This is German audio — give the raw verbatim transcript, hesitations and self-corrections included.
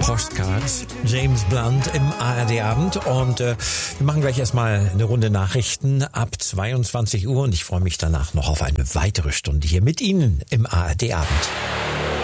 Postcards, James Blunt im A R D-Abend und äh, wir machen gleich erstmal eine Runde Nachrichten ab zweiundzwanzig Uhr und ich freue mich danach noch auf eine weitere Stunde hier mit Ihnen im A R D-Abend.